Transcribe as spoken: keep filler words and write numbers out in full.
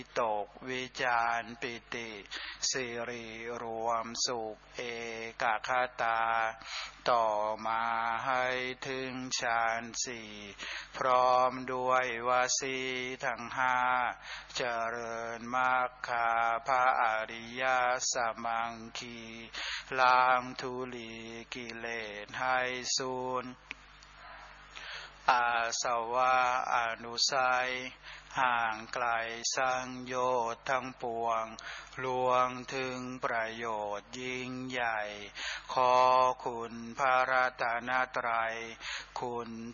ตกวิจารปิติสิริรวมสุขเอกคตาต่อมาให้ถึงฌานสี่พร้อมด้วยวสีทั้งห้าเจริญมรรคาพระอริยสัมมังคีล้างทุลีกิเลสให้สูญอาสวะอนุสัยห่างไกลสังโยชน์ทั้งปวงลวงถึงประโยชน์ยิ่งใหญ่ขอคุณพระรัตนตรัยคุณ